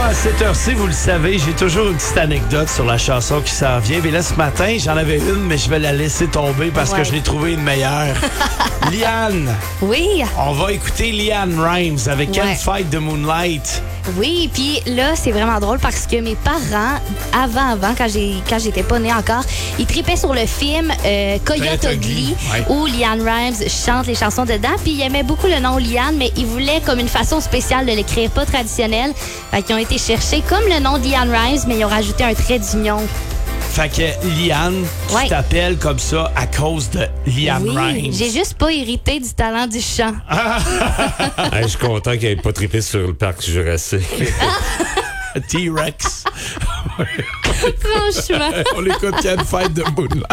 à cette heure-ci, vous le savez, j'ai toujours une petite anecdote sur la chanson qui s'en vient. Mais là, ce matin, j'en avais une, mais je vais la laisser tomber parce que je l'ai trouvé une meilleure. Liane. Oui. On va écouter Liane Rimes avec Can't Fight the Moonlight. Oui, puis là, c'est vraiment drôle parce que mes parents, avant, quand j'étais pas née encore, ils tripaient sur le film Coyote Ugly, où Liane Rimes chante les chansons dedans. Puis ils aimaient beaucoup le nom Liane, mais ils voulaient comme une façon spéciale de l'écrire, pas traditionnelle. Fait qu'ils ont été chercher comme le nom de Liane Rimes, mais ils ont rajouté un trait d'union. Fait que Liane, tu t'appelles comme ça à cause de Liane Rimes. J'ai juste pas hérité du talent du chant. Je suis content qu'il n'ait pas trippé sur le parc Jurassique. T-Rex. Franchement. On écoute Can't Fight the Moonlight.